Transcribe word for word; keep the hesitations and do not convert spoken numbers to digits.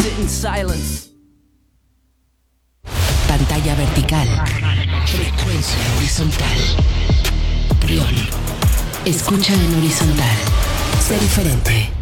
Sit in silence. Pantalla vertical. Frecuencia horizontal. Trión. Escucha en horizontal. Sé diferente.